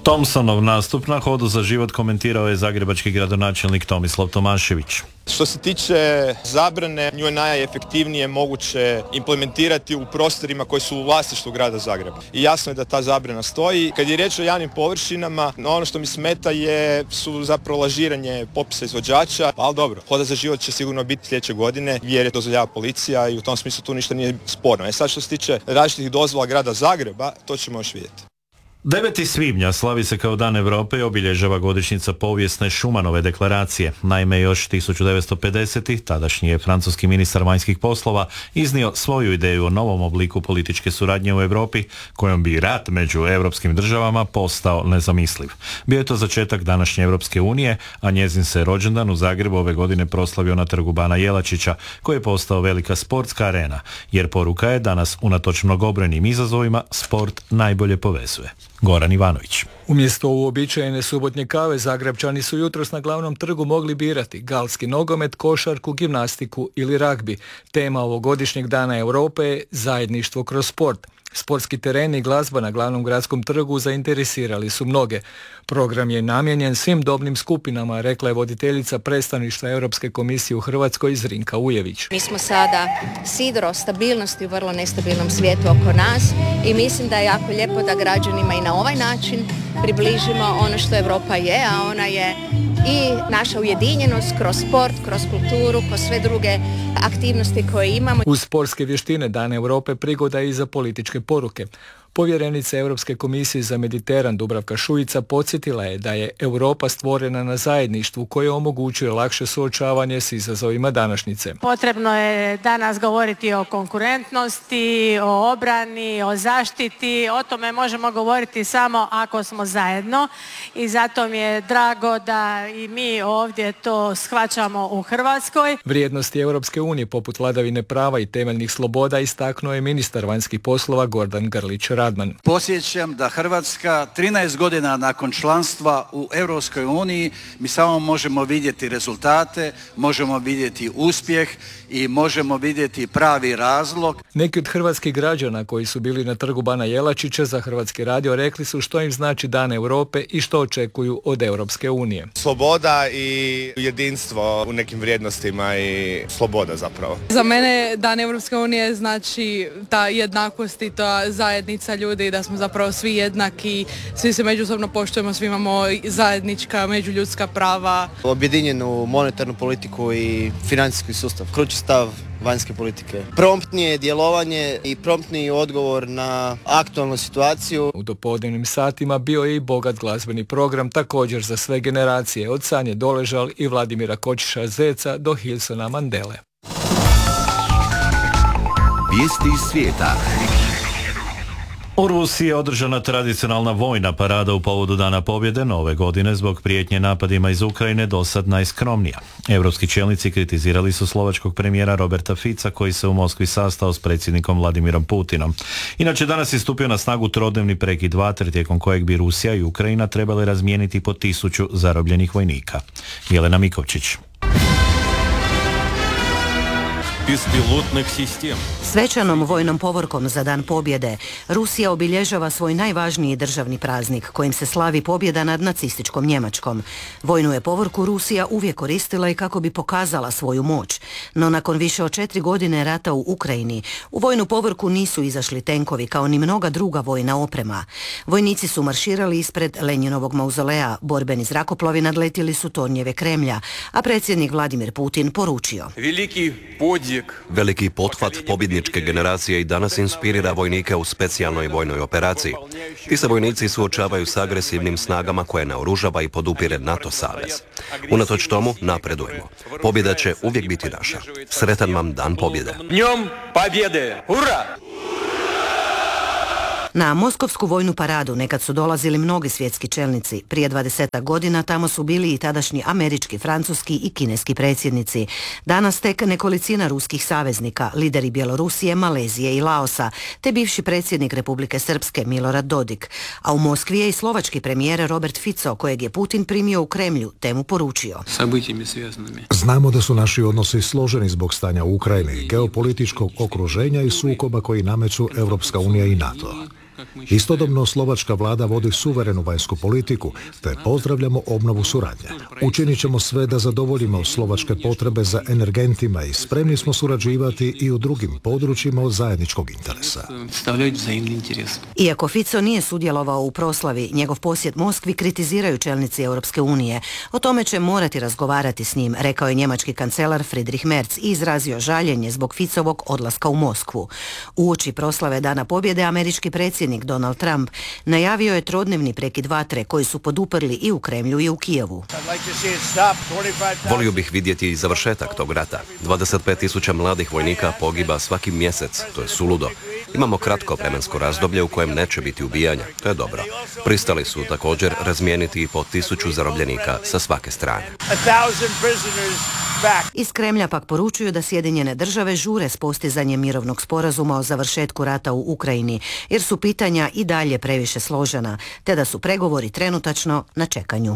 Thompsonov nastup na Hodu za život komentirao je zagrebački gradonačelnik Tomislav Tomašević. Što se tiče zabrane, nju je najefektivnije moguće implementirati u prostorima koji su u vlasništvu grada Zagreba. I jasno je da ta zabrana stoji. Kad je riječ o javnim površinama, ono što mi smeta su zapravo lažiranje popisa izvođača, ali dobro, Hoda za život će sigurno biti sljedeće godine jer je dozvoljava policija i u tom smislu tu ništa nije sporno. Sad što se tiče različitih dozvola grada Zagreba, to ćemo još vidjeti. 9. svibnja slavi se kao Dan Europe i obilježava godišnjica povijesne Schumanove deklaracije. Naime, još 1950. tadašnji je francuski ministar vanjskih poslova iznio svoju ideju o novom obliku političke suradnje u Europi, kojom bi rat među europskim državama postao nezamisliv. Bio je to začetak današnje Europske unije, a njezin se rođendan u Zagrebu ove godine proslavio na trgu Bana Jelačića, koji je postao velika sportska arena, jer poruka je da nas unatoč mnogobrojnim izazovima sport najbolje povezuje. Goran Ivanović. Umjesto uobičajene subotnje kave, Zagrepčani su jutros na glavnom trgu mogli birati galski nogomet, košarku, gimnastiku ili ragbi. Tema ovogodišnjeg Dana Europe je zajedništvo kroz sport. Sportski tereni i glazba na glavnom gradskom trgu zainteresirali su mnoge. Program je namijenjen svim dobnim skupinama, rekla je voditeljica predstavništva Europske komisije u Hrvatskoj Zrinka Ujević. Mi smo sada sidro stabilnosti u vrlo nestabilnom svijetu oko nas i mislim da je jako lijepo da građanima i na ovaj način približimo ono što Europa je, a ona je i naša ujedinjenost kroz sport, kroz kulturu, kroz sve druge aktivnosti koje imamo. Uz sportske vještine Dan Europe prigoda je i za političke poruke. Povjerenica Europske komisije za Mediteran Dubravka Šuica podsjetila je da je Europa stvorena na zajedništvu koje omogućuje lakše suočavanje s izazovima današnjice. Potrebno je danas govoriti o konkurentnosti, o obrani, o zaštiti. O tome možemo govoriti samo ako smo zajedno i zato mi je drago da i mi ovdje to shvaćamo u Hrvatskoj. Vrijednosti Europske unije poput vladavine prava i temeljnih sloboda istaknuo je ministar vanjskih poslova Gordan Grlić Radman. Podsjećam da Hrvatska 13 godina nakon članstva u Europskoj uniji mi samo možemo vidjeti rezultate, možemo vidjeti uspjeh i možemo vidjeti pravi razlog. Neki od hrvatskih građana koji su bili na trgu Bana Jelačića za Hrvatski radio rekli su što im znači Dan Europe i što očekuju od Europske unije. Sloboda i jedinstvo u nekim vrijednostima i sloboda zapravo. Za mene Dan Europske unije znači ta jednakost i ta zajednica ljudi, da smo zapravo svi jednaki, svi se međusobno poštujemo, svi imamo zajednička međuljudska prava. Objedinjenu monetarnu politiku i financijski sustav, krući stav vanjske politike. Promptnije djelovanje i promptniji odgovor na aktualnu situaciju. U dopodnevnim satima bio je i bogat glazbeni program također za sve generacije, od Sanje Doležal i Vladimira Kočiša Zeca do Hilsona Mandele. Vijesti iz svijeta. U Rusiji je održana tradicionalna vojna parada u povodu Dana pobjede, no ove godine zbog prijetnje napadima iz Ukrajine dosad najskromnija. Europski čelnici kritizirali su slovačkog premijera Roberta Fica koji se u Moskvi sastao s predsjednikom Vladimirom Putinom. Inače, danas je stupio na snagu trodnevni prekid vatre tijekom kojeg bi Rusija i Ukrajina trebale razmijeniti po 1000 zarobljenih vojnika. Jelena Mikovčić. Svečanom vojnom povorkom za Dan pobjede Rusija obilježava svoj najvažniji državni praznik kojim se slavi pobjeda nad nacističkom Njemačkom. Vojnu je povorku Rusija uvijek koristila i kako bi pokazala svoju moć. No nakon više od 4 godine rata u Ukrajini, u vojnu povorku nisu izašli tenkovi kao ni mnoga druga vojna oprema. Vojnici su marširali ispred Lenjinovog mauzoleja, borbeni zrakoplovi nadletili su tornjeve Kremlja, a predsjednik Vladimir Putin poručio: Veliki pothvat pobjedničke generacije i danas inspirira vojnike u specijalnoj vojnoj operaciji. Ti se vojnici suočavaju s agresivnim snagama koje naoružava i podupire NATO savez. Unatoč tomu napredujemo. Pobjeda će uvijek biti naša. Sretan vam Dan pobjede. Dnjem pobjede! Ura! Na Moskovsku vojnu paradu nekad su dolazili mnogi svjetski čelnici. Prije 20 godina tamo su bili i tadašnji američki, francuski i kineski predsjednici. Danas tek nekolicina ruskih saveznika, lideri Bjelorusije, Malezije i Laosa, te bivši predsjednik Republike Srpske Milorad Dodik. A u Moskvi je i slovački premijer Robert Fico, kojeg je Putin primio u Kremlju, te mu poručio: Znamo da su naši odnosi složeni zbog stanja u Ukrajini, geopolitičkog okruženja i sukoba koji nameću Europska unija i NATO. Istodobno slovačka vlada vodi suverenu vanjsku politiku, te pozdravljamo obnovu suradnje. Učinit ćemo sve da zadovoljimo slovačke potrebe za energentima i spremni smo surađivati i u drugim područjima od zajedničkog interesa. Iako Fico nije sudjelovao u proslavi, njegov posjet Moskvi kritiziraju čelnici Europske unije. O tome će morati razgovarati s njim, rekao je njemački kancelar Friedrich Merz i izrazio žaljenje zbog Ficovog odlaska u Moskvu. Uoči proslave Dana pobjede američki predsjednik Donald Trump najavio je trodnevni prekid vatre koji su poduprli i u Kremlju i u Kijevu. Volio bih vidjeti i završetak tog rata. 25.000 mladih vojnika pogiba svaki mjesec, to je suludo. Imamo kratko vremensko razdoblje u kojem neće biti ubijanja, to je dobro. Pristali su također razmijeniti i po 1000 zarobljenika sa svake strane. Iz Kremlja pak poručuju da Sjedinjene države žure s postizanjem mirovnog sporazuma o završetku rata u Ukrajini, jer su pitanja i dalje previše složena, te da su pregovori trenutačno na čekanju.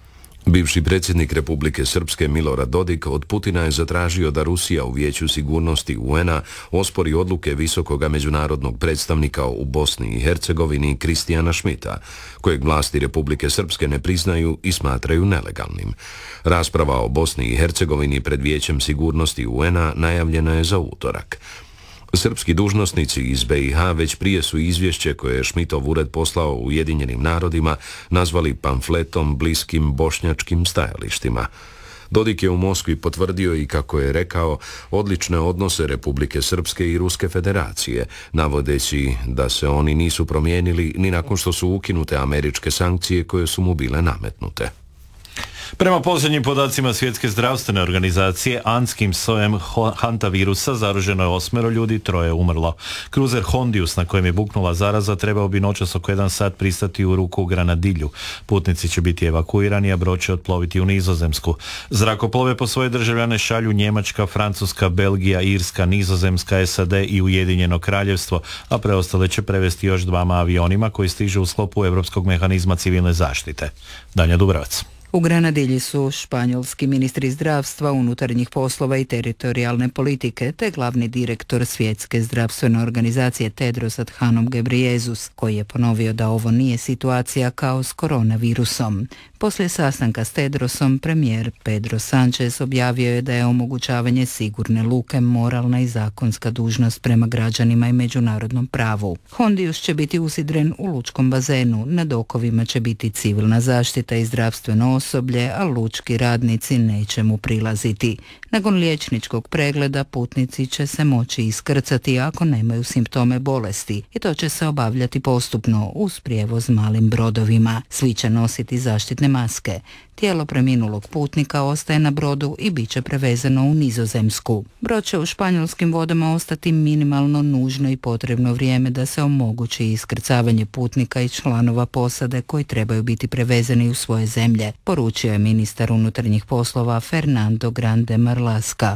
Bivši predsjednik Republike Srpske Milorad Dodik od Putina je zatražio da Rusija u Vijeću sigurnosti UN-a ospori odluke visokoga međunarodnog predstavnika u Bosni i Hercegovini Kristijana Šmita, kojeg vlasti Republike Srpske ne priznaju i smatraju nelegalnim. Rasprava o Bosni i Hercegovini pred Vijećem sigurnosti UN-a najavljena je za utorak. Srpski dužnosnici iz BiH već prije su izvješće koje je Šmitov ured poslao Ujedinjenim narodima nazvali pamfletom bliskim bošnjačkim stajalištima. Dodik je u Moskvi potvrdio i, kako je rekao, odlične odnose Republike Srpske i Ruske federacije, navodeći da se oni nisu promijenili ni nakon što su ukinute američke sankcije koje su mu bile nametnute. Prema posljednjim podacima Svjetske zdravstvene organizacije, anskim sojem hantavirusa zaraženo je 8 ljudi, 3 je umrlo. Kruzer Hondius na kojem je buknula zaraza trebao bi noćas oko 1 sat pristati u Ruku u Granadilju. Putnici će biti evakuirani, a brod će otploviti u Nizozemsku. Zrakoplove po svoje državljane šalju Njemačka, Francuska, Belgija, Irska, Nizozemska, SAD i Ujedinjeno Kraljevstvo, a preostale će prevesti još 2 avionima koji stižu u sklopu Europskog mehanizma civilne zaštite. Danja Dubrovac. U Granadilji su španjolski ministri zdravstva, unutarnjih poslova i teritorijalne politike, te glavni direktor Svjetske zdravstvene organizacije Tedros Adhanom Ghebreyesus, koji je ponovio da ovo nije situacija kao s koronavirusom. Poslije sastanka s Tedrosom, premijer Pedro Sánchez objavio je da je omogućavanje sigurne luke moralna i zakonska dužnost prema građanima i međunarodnom pravu. Hondius će biti usidren u lučkom bazenu, na dokovima će biti civilna zaštita i zdravstveno osoblje, a lučki radnici neće mu prilaziti. Nakon liječničkog pregleda putnici će se moći iskrcati ako nemaju simptome bolesti i to će se obavljati postupno uz prijevoz malim brodovima. Svi će nositi zaštitne maske. Tijelo preminulog putnika ostaje na brodu i bit će prevezeno u Nizozemsku. Brod će u španjolskim vodama ostati minimalno nužno i potrebno vrijeme da se omogući iskrcavanje putnika i članova posade koji trebaju biti prevezeni u svoje zemlje, poručio je ministar unutarnjih poslova Fernando Grande Marlaska.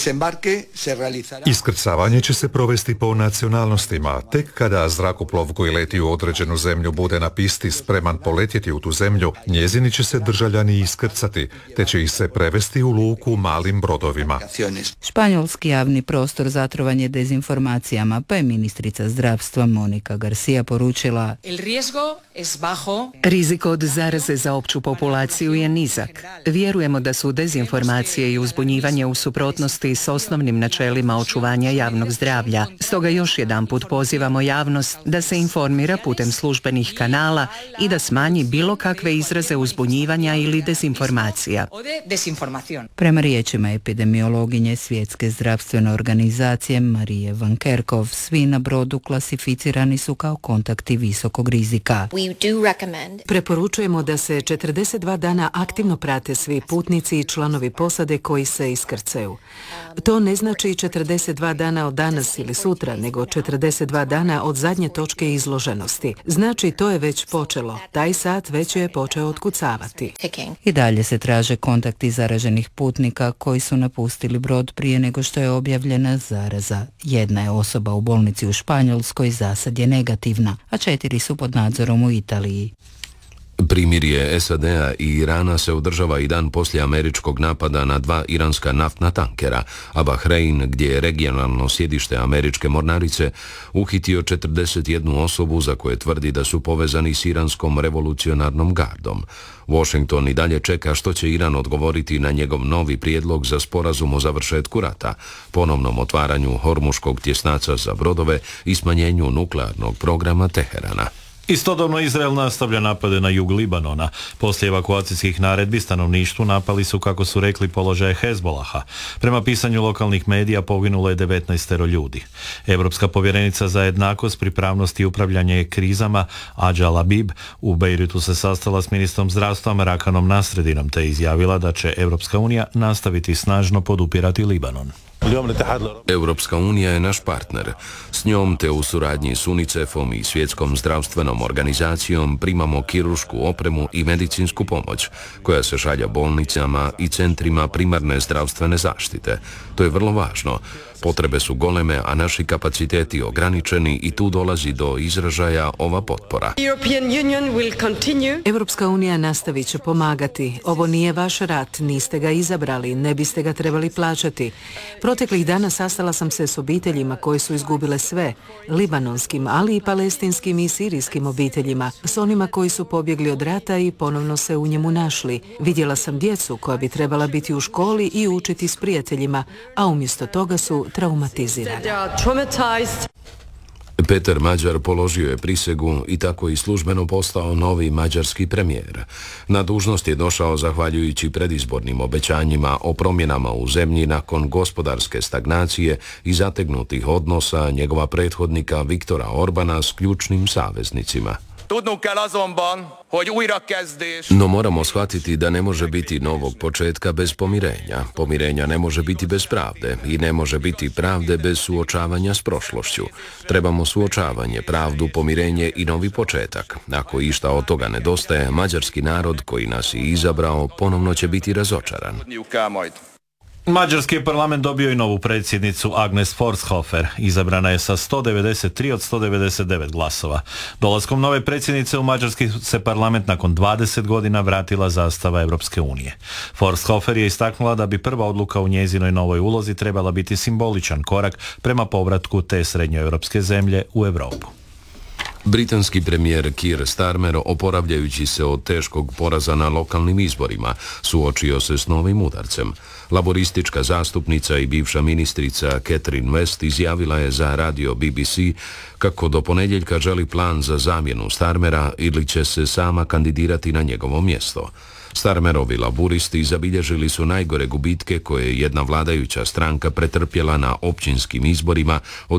Iskrcavanje će se provesti po nacionalnostima. Tek kada zrakoplov koji leti u određenu zemlju bude na pisti spreman poletjeti u tu zemlju, njezini će se državljani iskrcati, te će ih se prevesti u luku malim brodovima. Španjolski javni prostor zatrovan je dezinformacijama, pa je ministrica zdravstva Monika Garcia poručila: Rizik od zaraze za opću populaciju je nizak. Vjerujemo da su dezinformacije i uzbunjivanje u suprotnosti s osnovnim načelima očuvanja javnog zdravlja. Stoga još jedanput pozivamo javnost da se informira putem službenih kanala i da smanji bilo kakve izraze uzbunjivanja ili dezinformacija. Prema riječima epidemiologinje Svjetske zdravstvene organizacije Marije Van Kerkov, svi na brodu klasificirani su kao kontakti visokog rizika. Preporučujemo da se 42 dana aktivno prate svi putnici i članovi posade koji se iskrcaju. To ne znači 42 dana od danas ili sutra, nego 42 dana od zadnje točke izloženosti. Znači, to je već počelo. Taj sat već je počeo otkucavati. I dalje se traže kontakti zaraženih putnika koji su napustili brod prije nego što je objavljena zaraza. Jedna je osoba u bolnici u Španjolskoj, za sad je negativna, a 4 su pod nadzorom u Italiji. Primirje SAD-a i Irana se održava i dan poslije američkog napada na 2 iranska naftna tankera, a Bahrein, gdje je regionalno sjedište američke mornarice, uhitio 41 osobu za koje tvrdi da su povezani s iranskom revolucionarnom gardom. Washington i dalje čeka što će Iran odgovoriti na njegov novi prijedlog za sporazum o završetku rata, ponovnom otvaranju Hormuškog tjesnaca za brodove i smanjenju nuklearnog programa Teherana. Istodobno Izrael nastavlja napade na jug Libanona. Poslije evakuacijskih naredbi stanovništvu napali su, kako su rekli, položaje Hezbolaha. Prema pisanju lokalnih medija poginulo je 19 ljudi. Europska povjerenica za jednakost, pripravnost i upravljanje krizama Adja Labib u Bejrutu se sastala s ministrom zdravstva Marakanom Nasredinom te izjavila da će Europska unija nastaviti snažno podupirati Libanon. Europska unija je naš partner. S njom te u suradnji s UNICEF-om i Svjetskom zdravstvenom organizacijom primamo kiruršku opremu i medicinsku pomoć koja se šalja bolnicama i centrima primarne zdravstvene zaštite. To je vrlo važno. Potrebe su goleme, a naši kapaciteti ograničeni i tu dolazi do izražaja ova potpora. Europska unija nastavit će pomagati. Ovo nije vaš rat, niste ga izabrali, ne biste ga trebali plaćati. Proteklih dana sastala sam se s obiteljima koje su izgubile sve, libanonskim, ali i palestinskim i sirijskim obiteljima, s onima koji su pobjegli od rata i ponovno se u njemu našli. Vidjela sam djecu koja bi trebala biti u školi i učiti s prijateljima, a umjesto toga su traumatizirani. Peter Mađar položio je prisegu i tako i službeno postao novi mađarski premijer. Na dužnost je došao zahvaljujući predizbornim obećanjima o promjenama u zemlji nakon gospodarske stagnacije i zategnutih odnosa njegova prethodnika Viktora Orbana s ključnim saveznicima. No moramo shvatiti da ne može biti novog početka bez pomirenja. Pomirenja ne može biti bez pravde i ne može biti pravde bez suočavanja s prošlošću. Trebamo suočavanje, pravdu, pomirenje i novi početak. Ako išta od toga nedostaje, mađarski narod koji nas je izabrao ponovno će biti razočaran. Mađarski je parlament dobio i novu predsjednicu Agnes Forshofer. Izabrana je sa 193 od 199 glasova. Dolaskom nove predsjednice u mađarski se parlament nakon 20 godina vratila zastava Europske unije. Forshofer je istaknula da bi prva odluka u njezinoj novoj ulozi trebala biti simboličan korak prema povratku te srednjoeuropske zemlje u Europu. Britanski premijer Keir Starmer, oporavljajući se od teškog poraza na lokalnim izborima, suočio se s novim udarcem. Laboristička zastupnica i bivša ministrica Catherine West izjavila je za radio BBC kako do ponedjeljka želi plan za zamjenu Starmera ili će se sama kandidirati na njegovo mjesto. Starmerovi laburisti zabilježili su najgore gubitke koje je jedna vladajuća stranka pretrpjela na općinskim izborima od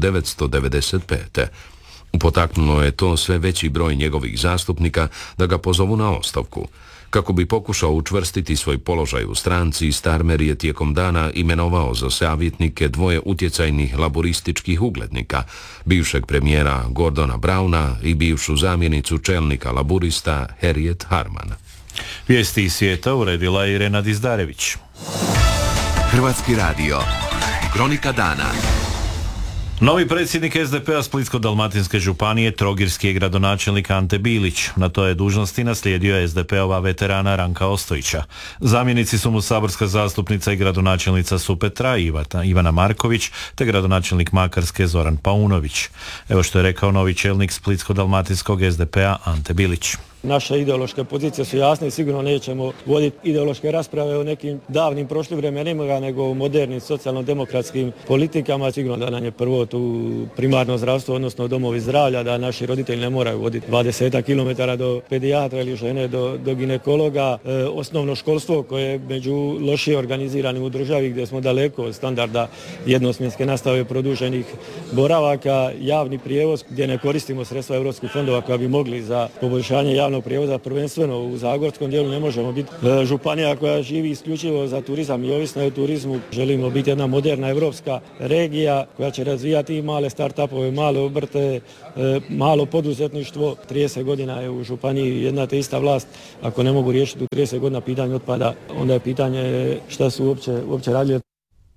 1995. Potaknulo je to sve veći broj njegovih zastupnika da ga pozovu na ostavku. Kako bi pokušao učvrstiti svoj položaj u stranci, Starmer je tijekom dana imenovao za savjetnike dvoje utjecajnih laborističkih uglednika, bivšeg premijera Gordona Browna i bivšu zamjenicu čelnika laburista Harriet Harman. Vijesti iz svijeta uredila je Irena Dizdarević. Hrvatski radio. Kronika dana. Novi predsjednik SDP-a Splitsko-dalmatinske županije trogirski je gradonačelnik Ante Bilić. Na toj je dužnosti naslijedio SDP-ova veterana Ranka Ostojića. Zamjenici su mu saborska zastupnica i gradonačelnica Supetra Ivana Marković te gradonačelnik Makarske Zoran Paunović. Evo što je rekao novi čelnik Splitsko-dalmatinskog SDP-a Ante Bilić. Naše ideološke pozicije su jasne i sigurno nećemo voditi ideološke rasprave o nekim davnim prošlim vremenima, nego o modernim socijalno-demokratskim politikama. Sigurno da nam je prvo tu primarno zdravstvo, odnosno domovi zdravlja, da naši roditelji ne moraju voditi 20 km do pedijatra ili žene do ginekologa. Osnovno školstvo koje je među lošije organiziranim u državi gdje smo daleko od standarda jednosmjenske nastave produženih boravaka, javni prijevoz gdje ne koristimo sredstva europskih fondova koja bi mogli za poboljšanje javnog prijevoza, prvenstveno u zagorskom dijelu ne možemo biti županija koja živi isključivo za turizam i ovisno je o turizmu. Želimo biti jedna moderna europska regija koja će razvijati i male start-upove, male obrte, malo poduzetništvo. 30 godina je u županiji jedna te ista vlast. Ako ne mogu riješiti u 30 godina pitanje otpada, onda je pitanje šta su uopće radili.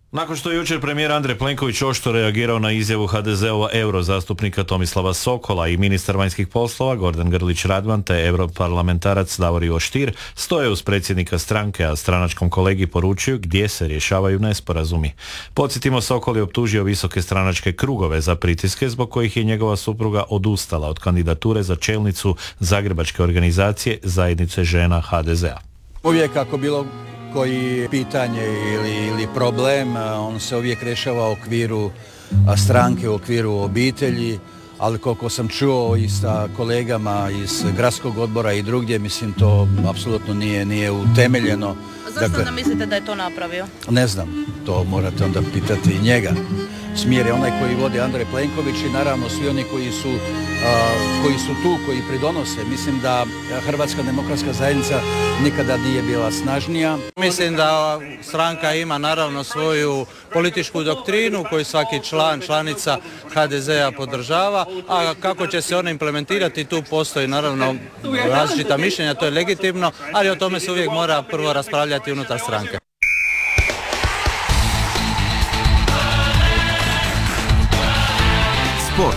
Nakon što je jučer premijer Andrej Plenković oštro reagirao na izjavu HDZ-ova eurozastupnika Tomislava Sokola i ministar vanjskih poslova Gordan Grlić Radman te europarlamentarac Davor Ivo Stier stoje uz predsjednika stranke, a stranačkom kolegi poručuju gdje se rješavaju nesporazumi. Podsjetimo, Sokol je optužio visoke stranačke krugove za pritiske zbog kojih je njegova supruga odustala od kandidature za čelnicu zagrebačke organizacije Zajednice žena HDZ-a. Uvijek ako bilo koji pitanje ili problem, on se uvijek rješava u okviru stranke, u okviru obitelji, ali koliko sam čuo i sa kolegama iz gradskog odbora i drugdje, mislim to apsolutno nije utemeljeno. Zašto onda mislite da je to napravio? Ne znam, to morate onda pitati njega. Smjer je onaj koji vodi Andrej Plenković i naravno svi oni koji su tu, koji pridonose. Mislim da Hrvatska demokratska zajednica nikada nije bila snažnija. Mislim da stranka ima naravno svoju političku doktrinu koju svaki članica HDZ-a podržava, a kako će se ona implementirati, tu postoji naravno različita mišljenja, to je legitimno, ali o tome se uvijek mora prvo raspravljati unutar stranke. Sport.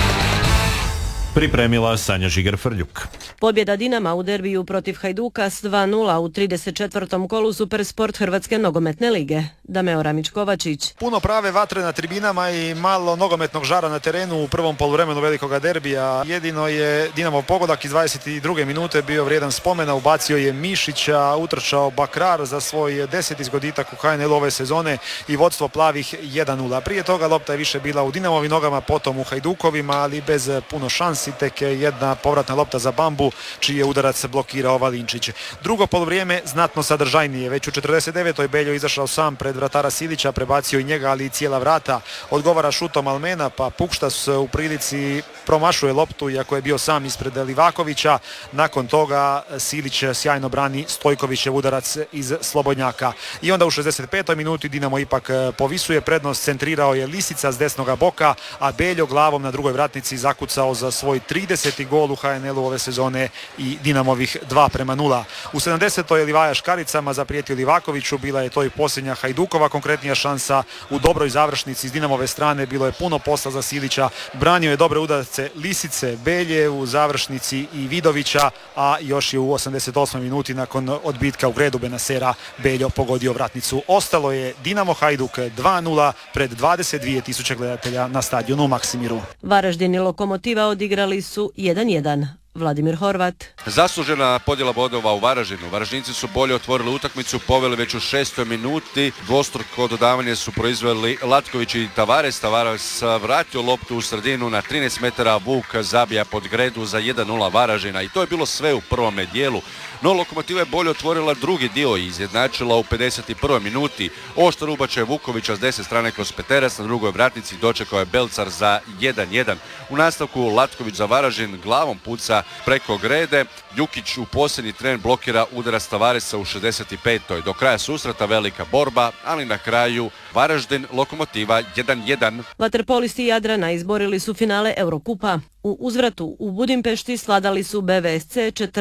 Pripremila Sanja Žiger-Frljuk. Pobjeda Dinama u derbiju protiv Hajduka s 2:0 u 34. kolu Supersport Hrvatske nogometne lige. Dameo Ramić-Kovačić. Puno prave vatre na tribinama i malo nogometnog žara na terenu u prvom poluvremenu velikoga derbija. Jedino je Dinamo pogodak iz 22. minute bio vrijedan spomena. Ubacio je Mišića, utrčao Bakrar za svoj 10. zgoditak u HNL ove sezone i vodstvo plavih 1:0. Prije toga lopta je više bila u Dinamovim nogama, potom u Hajdukovima, ali bez puno šansi. Tek jedna povratna lopta za Bambu, čiji je udarac blokirao Valinčić. Drugo poluvrijeme znatno sadržajnije. Već u 49. Beljo izašao sam pred vratara Silića, prebacio i njega, ali i cijela vrata. Odgovara šutom Almena, pa Pukštas u prilici promašuje loptu, iako je bio sam ispred Livakovića. Nakon toga Silić sjajno brani Stojkovićev udarac iz slobodnjaka. I onda u 65. minuti Dinamo ipak povisuje prednost, centrirao je Lisica s desnoga boka, a Beljo glavom na drugoj vratnici zakucao za svoj 30. gol u HNL-u ove sezone i Dinamovih 2:0. U 70. je Livaja škaricama zaprijetio Livakoviću, bila je to i posljednja Hajdukova konkretnija šansa u dobroj završnici iz Dinamove strane, bilo je puno posla za Silića, branio je dobre udarce Lisice, Belje u završnici i Vidovića, a još je u 88. minuti nakon odbitka u gredu Benasera Beljo pogodio vratnicu. Ostalo je Dinamo Hajduk 2:0 pred 22.000 gledatelja na stadionu u Maksimiru. Varaždin i Lokomotiva odigrali su 1:1. Vladimir Horvat. Zaslužena podjela bodova u Varaždinu. Varaždinci su bolje otvorili utakmicu, poveli već u 6. minuti. Dvostruko dodavanje su proizveli Latković i Tavares. Tavares vratio loptu u sredinu na 13 metara. Vuk zabija pod gredu za 1:0 Varaždina. I to je bilo sve u prvome dijelu. No Lokomotiva je bolje otvorila drugi dio i izjednačila u 51. minuti. Oštar ubačaj Vukovića s desne strane kroz Peterac, na drugoj vratnici dočekao je Belcar za 1:1. U nastavku Latković za Varaždin glavom puca preko grede. Ljukić u posljednji tren blokira udarac Tavaresa u 65. Do kraja susreta velika borba, ali na kraju Varaždin Lokomotiva 1:1. Vaterpolisti Jadrana izborili su finale Eurokupa. U uzvratu u Budimpešti svladali su BVSC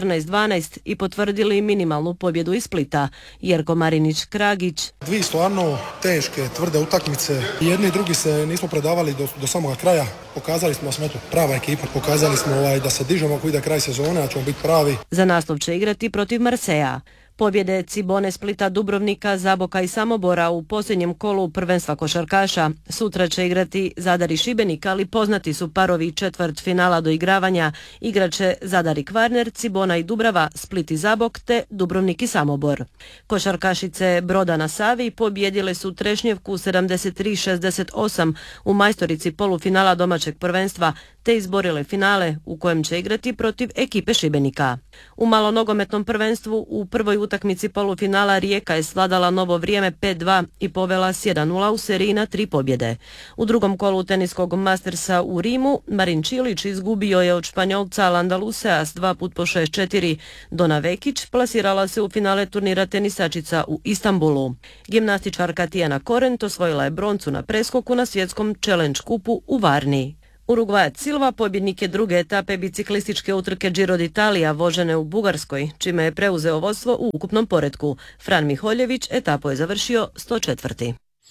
14-12 i potvrdili minimalnu pobjedu iz Splita. Jerko Marinić-Kragić. Dvije stvarno teške, tvrde utakmice. Jedni i drugi se nismo predavali do samoga kraja. Pokazali smo da smo prava ekipa. Pokazali smo da se dižemo ako ide kraj sezone, da ćemo biti pravi. Za naslov će igrati protiv Marseja. Pobjede Cibone, Splita, Dubrovnika, Zaboka i Samobora u posljednjem kolu prvenstva košarkaša. Sutra će igrati Zadar i Šibenik, ali poznati su parovi četvrt finala do igravanja. Igraće Zadar i Kvarner, Cibona i Dubrava, Split i Zabok te Dubrovnik i Samobor. Košarkašice Broda na Savi pobjedile su Trešnjevku 73-68 u majstorici polufinala domaćeg prvenstva te izborile finale u kojem će igrati protiv ekipe Šibenika. U malonogometnom prvenstvu u prvoj utakmici polufinala Rijeka je svladala Novo Vrijeme 5:2 i povela s 1:0 u seriji na 3 pobjede. U drugom kolu teniskog Mastersa u Rimu Marin Čilić izgubio je od Španjolca Landaluzea s 2x6-4. Dona Vekić plasirala se u finale turnira tenisačica u Istanbulu. Gimnastičarka Tijana Korent osvojila je broncu na preskoku na svjetskom Challenge kupu u Varni. Urugvajac Silva pobjednik je druge etape biciklističke utrke Giro d'Italia vožene u Bugarskoj, čime je preuzeo vodstvo u ukupnom poretku. Fran Miholjević etapu je završio 104.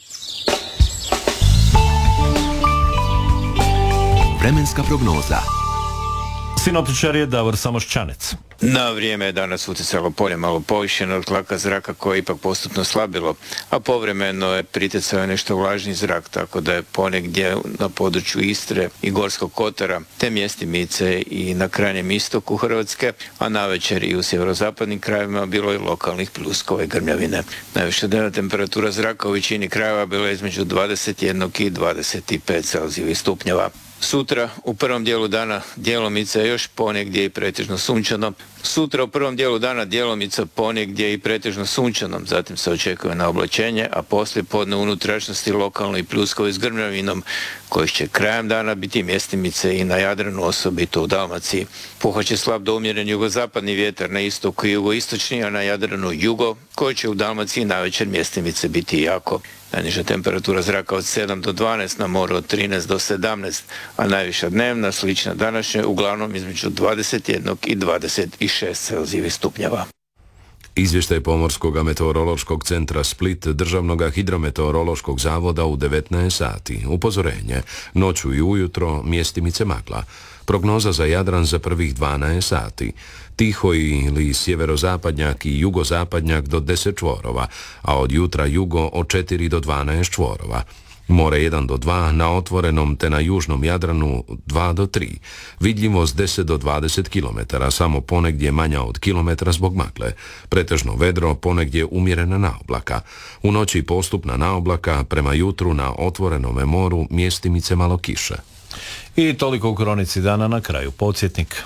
Vremenska prognoza. Sinoptičar je Davor Samoščanec. Na vrijeme je danas utjecalo polje malo povišeno od tlaka zraka koje je ipak postupno slabilo, a povremeno je pritjecao nešto vlažni zrak, tako da je ponegdje na području Istre i Gorskog kotara, te mjestimice i na krajnjem istoku Hrvatske, a navečer i u sjeverozapadnim krajevima bilo je lokalnih pljuskova i grmljavine. Najviša dnevna temperatura zraka u većini krajeva bila je između 21 i 25 Celzijevih stupnjeva. Sutra u prvom dijelu dana djelomice još ponegdje i pretežno sunčano. Sutra u prvom dijelu dana djelomica ponegdje i pretežno sunčano, zatim se očekuje na oblačenje, a poslije podne unutrašnjosti lokalno i pljuskovi s grmljavinom, koji će krajem dana biti mjestimice i na Jadranu, osobito u Dalmaciji. Puhat će slab do umjeren jugozapadni vjetar na istoku i jugoistočni, a na Jadranu jugo, koji će u Dalmaciji navečer mjestimice biti jako. Najniža temperatura zraka od 7 do 12, na moru od 13 do 17, a najviša dnevna, slična današnjoj, uglavnom između 21 i 26 Celzijevih stupnjeva. Izvještaj Pomorskog meteorološkog centra Split, Državnog hidrometeorološkog zavoda u 19 sati. Upozorenje, noću i ujutro mjestimice magla. Prognoza za Jadran za prvih 12 sati. Tiho ili sjeverozapadnjak i jugozapadnjak do 10 čvorova, a od jutra jugo od 4 do 12 čvorova. More 1 do 2, na otvorenom te na južnom Jadranu 2 do 3. Vidljivost 10 do 20 km, samo ponegdje manja od kilometra zbog magle. Pretežno vedro, ponegdje umjerena naoblaka. U noći postupna naoblaka, prema jutru na otvorenome moru mjestimice malo kiše. I toliko u kronici dana, na kraju podsjetnik.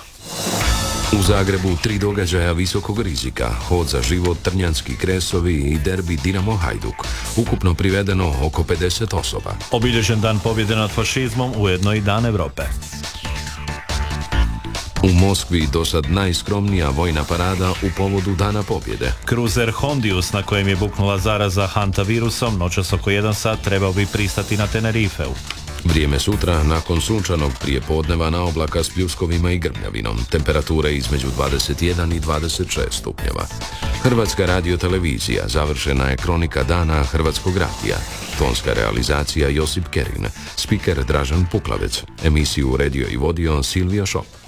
U Zagrebu 3 događaja visokog rizika, hod za život, Trnjanski kresovi i derbi Dinamo Hajduk. Ukupno privedeno oko 50 osoba. Obilježen dan pobjede nad fašizmom, ujedno i Dan Europe. U Moskvi dosad najskromnija vojna parada u povodu Dana pobjede. Kruzer Hondius, na kojem je buknula zaraza hantavirusom, noćas oko 1 sat trebao bi pristati na Tenerifeu. Vrijeme sutra, nakon sunčanog prijepodneva na oblaka s pljuskovima i grmljavinom. Temperature između 21 i 26 stupnjeva. Hrvatska radiotelevizija, završena je kronika dana Hrvatskog radija. Tonska realizacija Josip Kerin. Spiker Dražan Puklavec. Emisiju uredio i vodio Silvija Šop.